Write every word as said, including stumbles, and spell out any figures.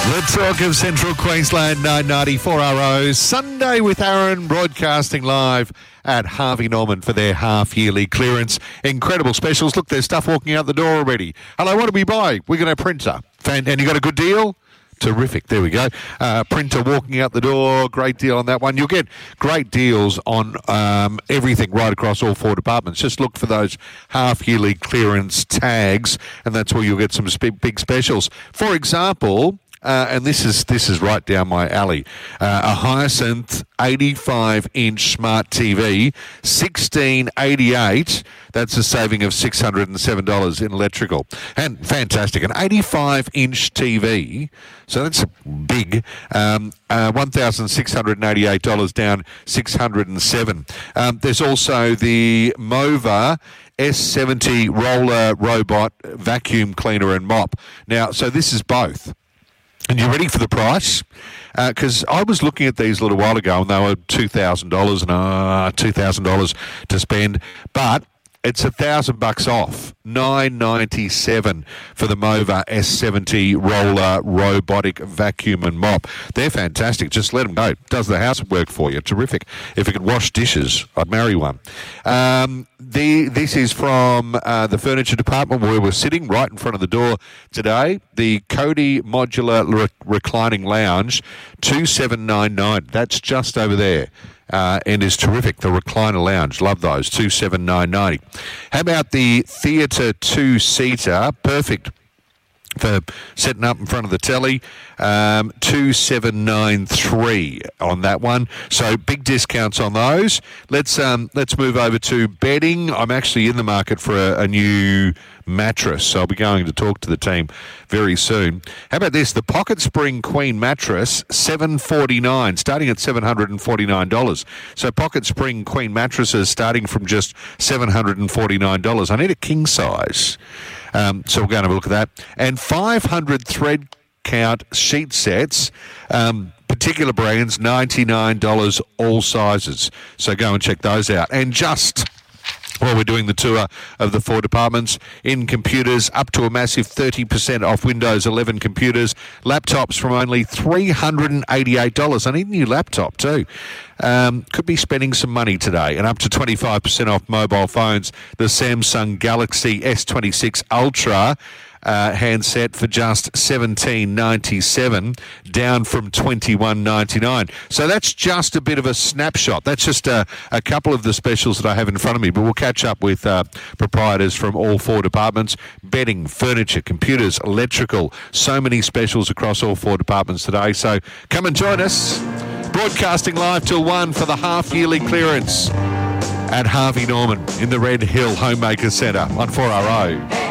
The talk of Central Queensland, nine ninety four R O. Sunday with Aaron, broadcasting live at Harvey Norman for their half-yearly clearance. Incredible specials. Look, there's stuff walking out the door already. Hello, what do we buy? We're going to printer. Fan- and you got a good deal? Terrific. There we go. Uh, printer walking out the door. Great deal on that one. You'll get great deals on um, everything right across all four departments. Just look for those half-yearly clearance tags, and that's where you'll get some big, big specials. For example... Uh, and this is this is right down my alley. Uh, a Hyacinth eighty-five inch smart T V, sixteen eighty-eight. That's a saving of six hundred seven dollars in electrical. And fantastic, an eighty-five inch T V. So that's big. Um, uh, one thousand six hundred eighty-eight dollars down six hundred seven dollars. Um, there's also the Mova S seventy roller robot vacuum cleaner and mop. Now, so this is both. And you ready for the price? Because uh, I was looking at these a little while ago and they were two thousand dollars and uh, two thousand dollars to spend. But it's a thousand bucks off, nine ninety-seven for the Mova S seventy roller robotic vacuum and mop. They're fantastic. Just let them go. Does the housework for you. Terrific. If it could wash dishes, I'd marry one. Um, the this is from uh, the furniture department where we're sitting right in front of the door today. The Cody Modular re- Reclining Lounge, two seven nine nine. That's just over there. Uh, and is terrific. The recliner lounge, love those. two seven nine ninety. How about the theatre two-seater? Perfect for setting up in front of the telly. Um, two seven nine three on that one. So big discounts on those. Let's um, let's move over to bedding. I'm actually in the market for a, a new mattress, so I'll be going to talk to the team very soon. How about this? The Pocket Spring Queen mattress, seven forty-nine, starting at seven hundred forty-nine dollars. So Pocket Spring Queen mattresses starting from just seven hundred forty-nine dollars. I need a king size. Um, so we're going to have a look at that. And five hundred thread count sheet sets, um, particular brands, ninety-nine dollars all sizes. So go and check those out. And just... Well, we're doing the tour of the four departments. In computers, up to a massive thirty percent off Windows eleven computers. Laptops from only three hundred eighty-eight dollars. I need a new laptop too. Um, could be spending some money today. And up to twenty-five percent off mobile phones. The Samsung Galaxy S twenty-six Ultra uh, handset for just seventeen ninety-seven, down from twenty-one ninety-nine. So that's just a bit of a snapshot. That's just a, a couple of the specials that I have in front of me. But we'll catch up with uh, proprietors from all four departments. Bedding, furniture, computers, electrical. So many specials across all four departments today. So come and join us. Broadcasting live till one for the half-yearly clearance at Harvey Norman in the Red Hill Homemaker Centre on four R O.